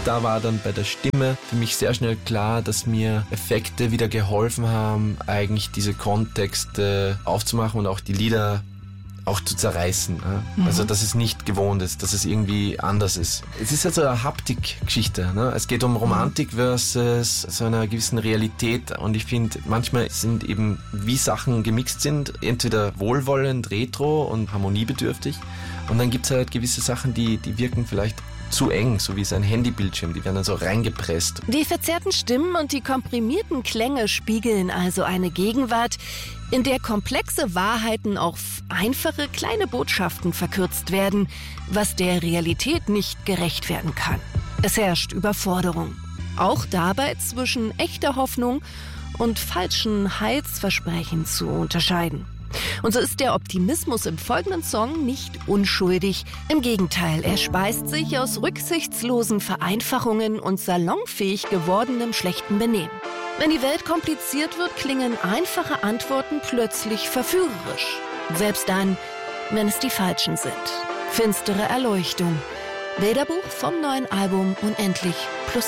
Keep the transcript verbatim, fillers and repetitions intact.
Da war dann bei der Stimme für mich sehr schnell klar, dass mir Effekte wieder geholfen haben, eigentlich diese Kontexte aufzumachen und auch die Lieder auch zu zerreißen. Mhm. Also, dass es nicht gewohnt ist, dass es irgendwie anders ist. Es ist also eine Haptik-Geschichte. Ne? Es geht um Romantik versus so einer gewissen Realität. Und ich finde, manchmal sind eben, wie Sachen gemixt sind, entweder wohlwollend, retro und harmoniebedürftig. Und dann gibt es halt gewisse Sachen, die, die wirken vielleicht zu eng, so wie sein Handybildschirm. Die werden dann so reingepresst. Die verzerrten Stimmen und die komprimierten Klänge spiegeln also eine Gegenwart, in der komplexe Wahrheiten auf einfache kleine Botschaften verkürzt werden, was der Realität nicht gerecht werden kann. Es herrscht Überforderung. Auch dabei zwischen echter Hoffnung und falschen Heilsversprechen zu unterscheiden. Und so ist der Optimismus im folgenden Song nicht unschuldig. Im Gegenteil, er speist sich aus rücksichtslosen Vereinfachungen und salonfähig gewordenem schlechten Benehmen. Wenn die Welt kompliziert wird, klingen einfache Antworten plötzlich verführerisch. Selbst dann, wenn es die falschen sind. Finstere Erleuchtung. Bilderbuch vom neuen Album Unendlich plus